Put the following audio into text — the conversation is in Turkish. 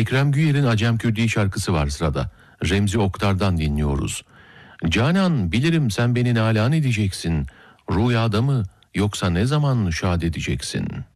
Ekrem Güyer'in Acem Kürdi şarkısı var sırada. Remzi Oktar'dan dinliyoruz. Canan bilirim sen beni nalan edeceksin. Rüyada mı yoksa ne zaman şad edeceksin?